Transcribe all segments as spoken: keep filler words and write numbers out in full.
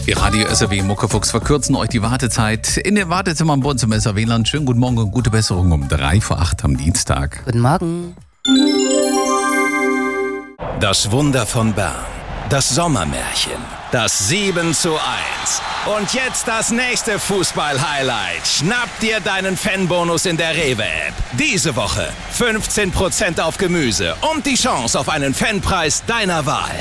Die Radio S R W Muckefuchs verkürzen euch die Wartezeit in den Wartezimmern bei uns im S R W-Land. Schönen guten Morgen und gute Besserung um drei vor acht am Dienstag. Guten Morgen. Das Wunder von Bern. Das Sommermärchen. Das sieben zu eins. Und jetzt das nächste Fußball-Highlight. Schnapp dir deinen Fanbonus in der Rewe-App. Diese Woche fünfzehn Prozent auf Gemüse und die Chance auf einen Fanpreis deiner Wahl.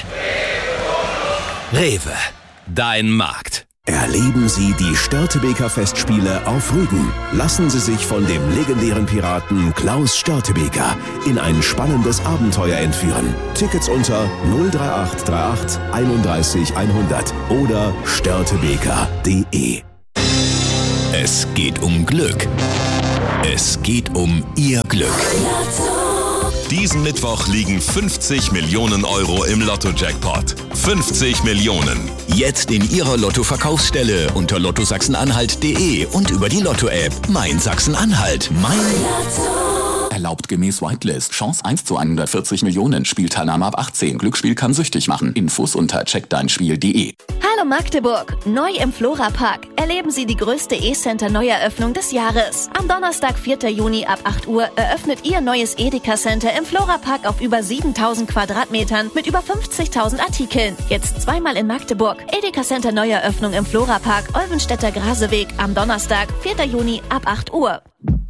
Rewe. Dein Markt. Erleben Sie die Störtebeker Festspiele auf Rügen. Lassen Sie sich von dem legendären Piraten Klaus Störtebeker in ein spannendes Abenteuer entführen. Tickets unter null drei acht drei acht einunddreißig hundert oder störtebeker punkt de. Es geht um Glück. Es geht um Ihr Glück. Diesen Mittwoch liegen fünfzig Millionen Euro im Lotto-Jackpot. fünfzig Millionen. Jetzt in Ihrer Lotto-Verkaufsstelle unter lotto sachsen-anhalt punkt de und über die Lotto-App Mein Sachsen-Anhalt. Mein Lotto. Erlaubt gemäß Whitelist. Chance eins zu hundertvierzig Millionen. Spielteilnahme ab achtzehn. Glücksspiel kann süchtig machen. Infos unter check dein spiel punkt de. Hallo Magdeburg! Neu im Flora-Park erleben Sie die größte E-Center-Neueröffnung des Jahres. Am Donnerstag, vierten Juni ab acht Uhr eröffnet Ihr neues Edeka-Center im Flora-Park auf über siebentausend Quadratmetern mit über fünfzigtausend Artikeln. Jetzt zweimal in Magdeburg. Edeka-Center Neueröffnung im Flora-Park, Olvenstädter Graseweg am Donnerstag, vierten Juni ab acht Uhr.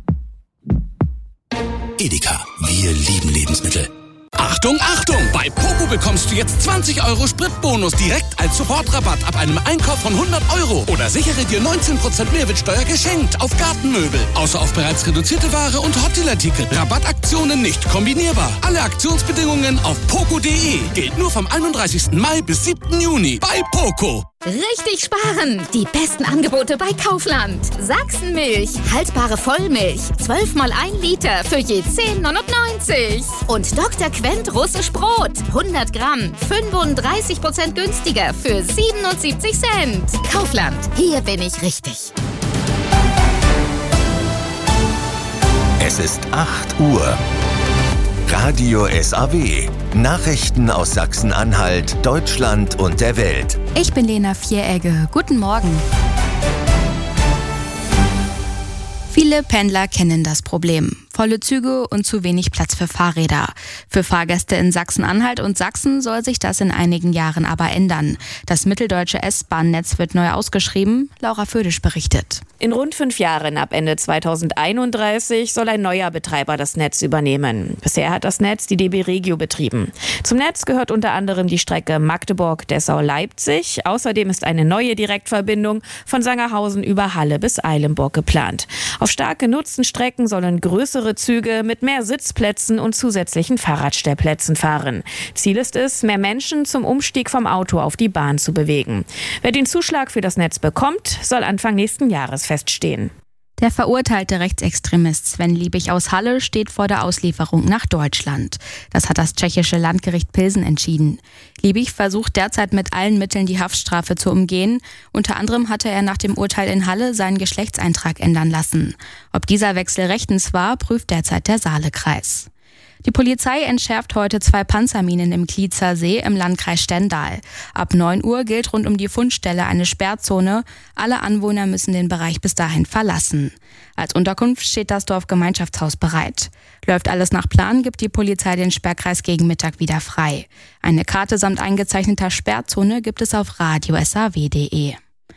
Edeka, wir lieben Lebensmittel. Achtung, Achtung! Bei Poco bekommst du jetzt zwanzig Euro Spritbonus direkt als Sofortrabatt ab einem Einkauf von hundert Euro. Oder sichere dir neunzehn Prozent Mehrwertsteuer geschenkt auf Gartenmöbel. Außer auf bereits reduzierte Ware und Hotdeal-Artikel. Rabattaktionen nicht kombinierbar. Alle Aktionsbedingungen auf poco punkt de. Gilt nur vom einunddreißigsten Mai bis siebten Juni bei Poco. Richtig sparen! Die besten Angebote bei Kaufland. Sachsenmilch, haltbare Vollmilch, zwölf mal ein Liter für je zehn neunundneunzig. Und Doktor Quent russisch Brot, hundert Gramm, fünfunddreißig Prozent günstiger für siebenundsiebzig Cent. Kaufland, hier bin ich richtig. Es ist acht Uhr. Radio S A W. Nachrichten aus Sachsen-Anhalt, Deutschland und der Welt. Ich bin Lena Vieregge. Guten Morgen. Viele Pendler kennen das Problem. Volle Züge und zu wenig Platz für Fahrräder. Für Fahrgäste in Sachsen-Anhalt und Sachsen soll sich das in einigen Jahren aber ändern. Das mitteldeutsche S-Bahn-Netz wird neu ausgeschrieben. Laura Födisch berichtet. In rund fünf Jahren, ab Ende zweitausendeinunddreißig, soll ein neuer Betreiber das Netz übernehmen. Bisher hat das Netz die D B Regio betrieben. Zum Netz gehört unter anderem die Strecke Magdeburg-Dessau-Leipzig. Außerdem ist eine neue Direktverbindung von Sangerhausen über Halle bis Eilenburg geplant. Auf stark genutzten Strecken sollen größere Züge mit mehr Sitzplätzen und zusätzlichen Fahrradstellplätzen fahren. Ziel ist es, mehr Menschen zum Umstieg vom Auto auf die Bahn zu bewegen. Wer den Zuschlag für das Netz bekommt, soll Anfang nächsten Jahres feststehen. Der verurteilte Rechtsextremist Sven Liebig aus Halle steht vor der Auslieferung nach Deutschland. Das hat das tschechische Landgericht Pilsen entschieden. Liebig versucht derzeit mit allen Mitteln die Haftstrafe zu umgehen. Unter anderem hatte er nach dem Urteil in Halle seinen Geschlechtseintrag ändern lassen. Ob dieser Wechsel rechtens war, prüft derzeit der Saalekreis. Die Polizei entschärft heute zwei Panzerminen im Klietzer See im Landkreis Stendal. Ab neun Uhr gilt rund um die Fundstelle eine Sperrzone. Alle Anwohner müssen den Bereich bis dahin verlassen. Als Unterkunft steht das Dorfgemeinschaftshaus bereit. Läuft alles nach Plan, gibt die Polizei den Sperrkreis gegen Mittag wieder frei. Eine Karte samt eingezeichneter Sperrzone gibt es auf radio s a w punkt de.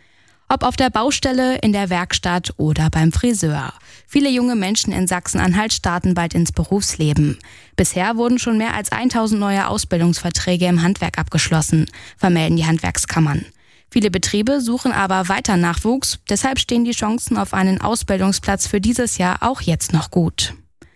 Ob auf der Baustelle, in der Werkstatt oder beim Friseur. Viele junge Menschen in Sachsen-Anhalt starten bald ins Berufsleben. Bisher wurden schon mehr als tausend neue Ausbildungsverträge im Handwerk abgeschlossen, vermelden die Handwerkskammern. Viele Betriebe suchen aber weiter Nachwuchs, deshalb stehen die Chancen auf einen Ausbildungsplatz für dieses Jahr auch jetzt noch gut.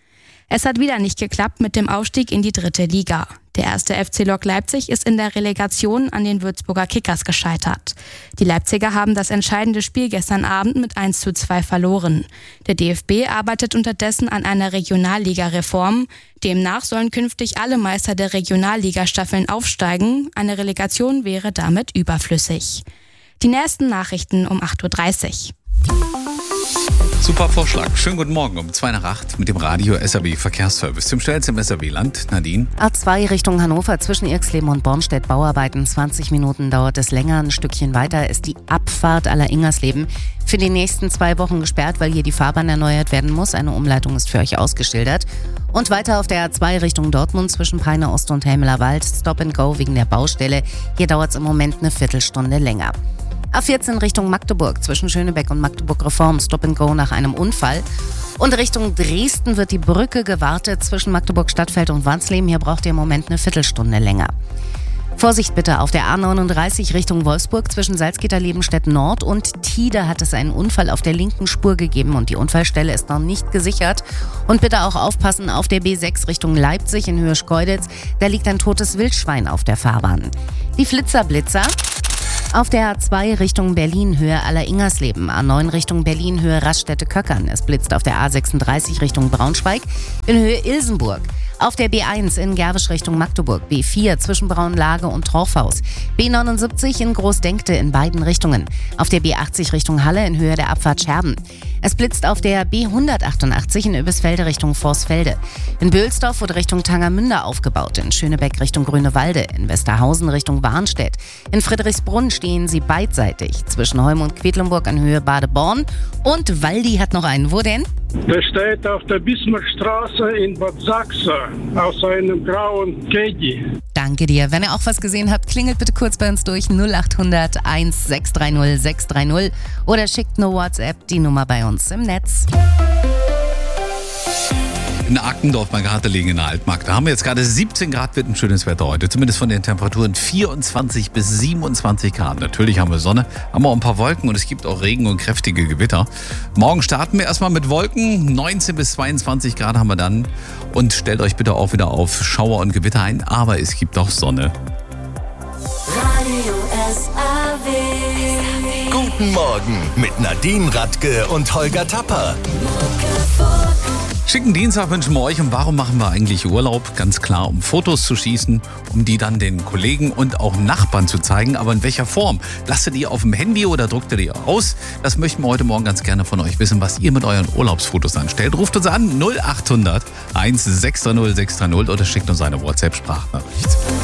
Es hat wieder nicht geklappt mit dem Aufstieg in die dritte Liga. Der erste F C Lok Leipzig ist in der Relegation an den Würzburger Kickers gescheitert. Die Leipziger haben das entscheidende Spiel gestern Abend mit eins zu zwei verloren. Der D F B arbeitet unterdessen an einer Regionalliga-Reform. Demnach sollen künftig alle Meister der Regionalliga-Staffeln aufsteigen. Eine Relegation wäre damit überflüssig. Die nächsten Nachrichten um acht Uhr dreißig. Super Vorschlag. Schönen guten Morgen um zwei nach acht mit dem Radio S R W Verkehrsservice. Zum schnellsten im S R W-Land. Nadine. A zwei Richtung Hannover zwischen Irxleben und Bornstedt Bauarbeiten. zwanzig Minuten dauert es länger. Ein Stückchen weiter ist die Abfahrt aller Ingersleben für die nächsten zwei Wochen gesperrt, weil hier die Fahrbahn erneuert werden muss. Eine Umleitung ist für euch ausgeschildert. Und weiter auf der A zwei Richtung Dortmund zwischen Peine Ost und Helmeler Wald. Stop and Go wegen der Baustelle. Hier dauert es im Moment eine Viertelstunde länger. A vierzehn Richtung Magdeburg zwischen Schönebeck und Magdeburg Reform. Stop and Go nach einem Unfall. Und Richtung Dresden wird die Brücke gewartet zwischen Magdeburg Stadtfeld und Wansleben. Hier braucht ihr im Moment eine Viertelstunde länger. Vorsicht bitte auf der A neununddreißig Richtung Wolfsburg zwischen Salzgitter-Lebenstedt Nord und Tide hat es einen Unfall auf der linken Spur gegeben und die Unfallstelle ist noch nicht gesichert. Und bitte auch aufpassen auf der B sechs Richtung Leipzig in Höhe Schkeuditz. Da liegt ein totes Wildschwein auf der Fahrbahn. Die Flitzer-Blitzer. Auf der A zwei Richtung Berlin, Höhe Aller-Ingersleben. A neun Richtung Berlin, Höhe Raststätte-Köckern. Es blitzt auf der A sechsunddreißig Richtung Braunschweig, in Höhe Ilsenburg. Auf der B eins in Gerwisch Richtung Magdeburg. B vier zwischen Braunlage und Torfhaus. B neunundsiebzig in Großdenkte in beiden Richtungen. Auf der B achtzig Richtung Halle in Höhe der Abfahrt Scherben. Es blitzt auf der B hundertachtundachtzig in Öbisfelde Richtung Vorsfelde. In Bülsdorf wurde Richtung Tangermünde aufgebaut. In Schönebeck Richtung Grünewalde. In Westerhausen Richtung Warnstedt. In Friedrichsbrunn stehen sie beidseitig. Zwischen Holm und Quedlinburg an Höhe Badeborn. Und Waldi hat noch einen. Wo denn? Der steht auf der Bismarckstraße in Bad Sachse aus einem grauen Caddy. Danke dir. Wenn ihr auch was gesehen habt, klingelt bitte kurz bei uns durch null achthundert eins sechs drei null sechs drei null oder schickt nur WhatsApp die Nummer bei uns im Netz. In Ackendorf mal gerade liegen in der Altmark. Da haben wir jetzt gerade siebzehn Grad, wird ein schönes Wetter heute. Zumindest von den Temperaturen vierundzwanzig bis siebenundzwanzig Grad. Natürlich haben wir Sonne, haben wir auch ein paar Wolken und es gibt auch Regen und kräftige Gewitter. Morgen starten wir erstmal mit Wolken. neunzehn bis zweiundzwanzig Grad haben wir dann. Und stellt euch bitte auch wieder auf Schauer und Gewitter ein. Aber es gibt auch Sonne. Radio S R W. Guten Morgen mit Nadine Radke und Holger Tapper. Schicken Dienstag wünschen wir euch. Und warum machen wir eigentlich Urlaub? Ganz klar, um Fotos zu schießen, um die dann den Kollegen und auch Nachbarn zu zeigen. Aber in welcher Form? Lasst ihr die auf dem Handy oder druckt ihr die aus? Das möchten wir heute Morgen ganz gerne von euch wissen, was ihr mit euren Urlaubsfotos anstellt. Ruft uns an null achthundert eins sechs drei null sechs drei null oder schickt uns eine WhatsApp-Sprachnachricht.